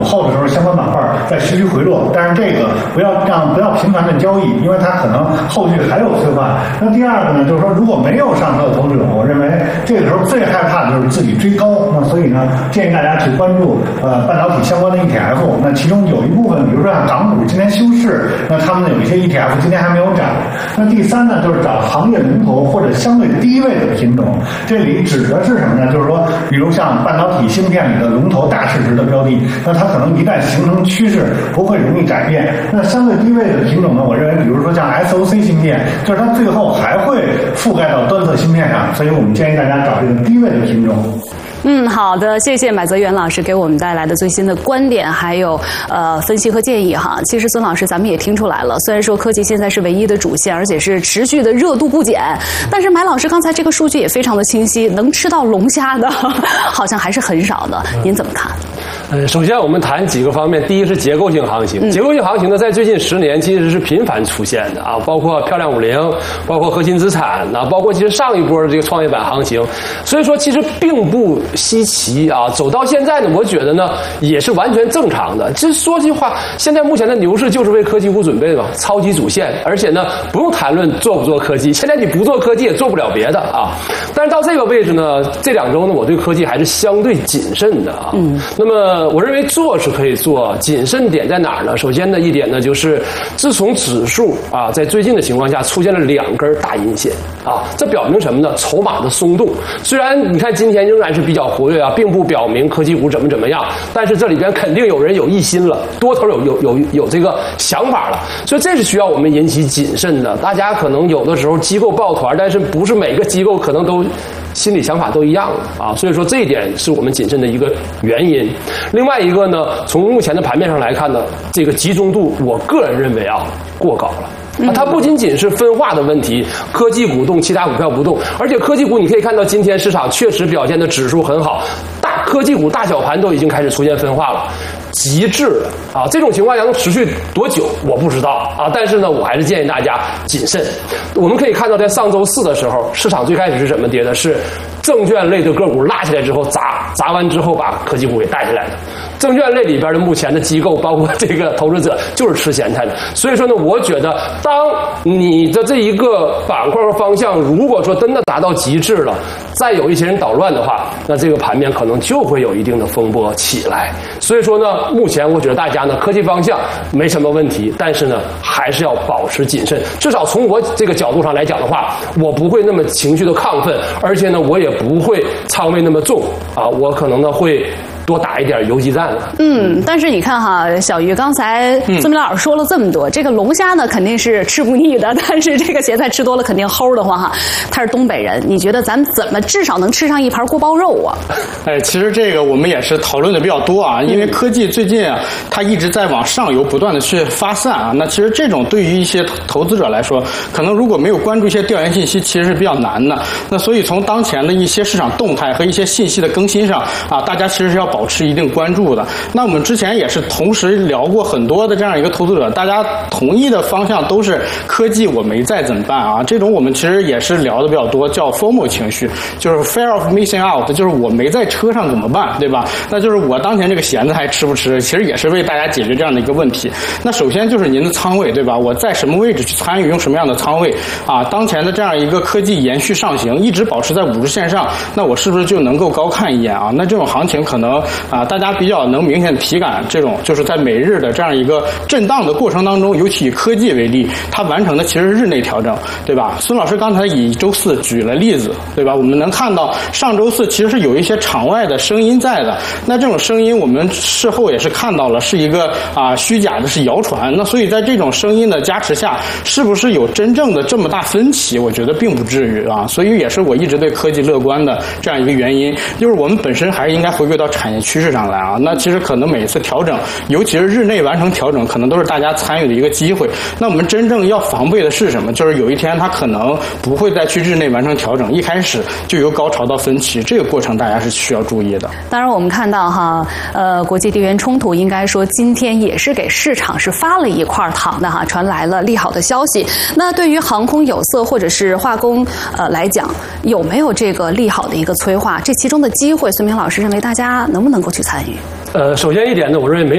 后的时候相关板块在徐徐回落，但是这个不要频繁的交易，因为它可能后续还有催化。那第二个呢，就是说如果没有上车的投资者，我认为这个时候最害怕的就是自己追高。那所以呢，建议大家去关注半导体相关的 ETF。那其中有一部分，比如说像港股今天休市，那他们有一些 ETF 今天还没有涨。那第三呢，就是找行业龙头或者相对低位的品种。这里指的是什么呢？就是说，比如像半导体芯片里的龙头大市值的标的，那它可能一旦形成趋势，不会容易改变。那相对低位的品种呢，我认为，比如说像 SOC 芯片，就是它最后还会覆盖到端侧芯片上，所以我们建议大家找这个低位的品种。 好的，谢谢买泽元老师给我们带来的最新的观点，还有分析和建议哈。其实孙老师咱们也听出来了，虽然说科技现在是唯一的主线，而且是持续的热度不减，但是买老师刚才这个数据也非常的清晰，能吃到龙虾的好像还是很少的，您怎么看？ 首先我们谈几个方面，第一是结构性行情。结构性行情呢，在最近10年其实是频繁出现的啊，包括漂亮50，包括核心资产啊，包括其实上一波的这个创业板行情，所以说其实并不稀奇啊。走到现在呢，我觉得呢也是完全正常的。这说句话，现在目前的牛市就是为科技股准备的嘛，超级主线，而且呢不用谈论做不做科技，现在你不做科技也做不了别的啊。但是到这个位置呢，这2周呢，我对科技还是相对谨慎的啊。那么我认为做是可以做，谨慎点在哪儿呢？首先呢一点呢，就是自从指数啊在最近的情况下出现了2根大阴线啊，这表明什么呢？筹码的松动。虽然你看今天仍然是比较活跃啊，并不表明科技股怎么样，但是这里边肯定有人有异心了，多头有这个想法了，所以这是需要我们引起谨慎的。大家可能有的时候机构抱团，但是不是每个机构可能都心理想法都一样啊，所以说这一点是我们谨慎的一个原因。另外一个呢，从目前的盘面上来看呢，这个集中度我个人认为啊过高了。它不仅仅是分化的问题，科技股动，其他股票不动，而且科技股你可以看到今天市场确实表现的指数很好，科技股大小盘都已经开始出现分化了，极致了啊！这种情况下能持续多久我不知道啊，但是呢，我还是建议大家谨慎。我们可以看到，在上周4的时候，市场最开始是怎么跌的？是证券类的个股拉起来之后砸完之后，把科技股给带起来的。证券类里边的目前的机构，包括这个投资者，就是吃咸菜的。所以说呢，我觉得当你的这一个板块和方向，如果说真的达到极致了，再有一些人捣乱的话，那这个盘面可能就会有一定的风波起来。所以说呢，目前我觉得大家呢，科技方向没什么问题，但是呢，还是要保持谨慎。至少从我这个角度上来讲的话，我不会那么情绪的亢奋，而且呢，我也不会仓位那么重啊，我可能呢会多打一点游击战了。 但是你看哈，小鱼刚才孙明老师说了这么多，这个龙虾呢肯定是吃不腻的，但是这个咸菜吃多了肯定齁得慌哈。他是东北人，你觉得咱们怎么至少能吃上一盘锅包肉啊？ 其实这个我们也是讨论的比较多啊，因为科技最近啊，它一直在往上游不断的去发散啊。那其实这种对于一些投资者来说，可能如果没有关注一些调研信息，其实是比较难的。那所以从当前的一些市场动态和一些信息的更新上啊，大家其实是要保持一定关注的。那我们之前也是同时聊过很多的这样一个投资者，大家同意的方向都是科技我没在怎么办啊？这种我们其实也是聊的比较多，叫 FOMO 情绪，就是 Fear of Missing Out， 就是我没在车上怎么办，对吧？那就是我当前这个咸菜还吃不吃？其实也是为大家解决这样的一个问题。那首先就是您的仓位，对吧？我在什么位置去参与，用什么样的仓位啊？当前的这样一个科技延续上行，一直保持在50线上，那我是不是就能够高看一眼啊？那这种行情可能大家比较能明显体感，这种就是在每日的这样一个震荡的过程当中，尤其以科技为例，它完成的其实是日内调整，对吧？孙老师刚才以周4举了例子，对吧？我们能看到上周4其实是有一些场外的声音在的，那这种声音我们事后也是看到了，是一个虚假的，是谣传。那所以在这种声音的加持下，是不是有真正的这么大分歧？我觉得并不至于啊。所以也是我一直对科技乐观的这样一个原因，就是我们本身还是应该回归到产业趋势上来啊。那其实可能每一次调整，尤其是日内完成调整，可能都是大家参与的一个机会。那我们真正要防备的是什么？就是有一天它可能不会再去日内完成调整，一开始就由高潮到分歧，这个过程大家是需要注意的。 当然我们看到哈，国际地缘冲突应该说今天也是给市场是发了一块糖的哈，传来了利好的消息。那对于航空、有色或者是化工来讲，有没有这个利好的一个催化？这其中的机会，孙明老师认为大家能不能够去参与？ 首先一点呢，我认为没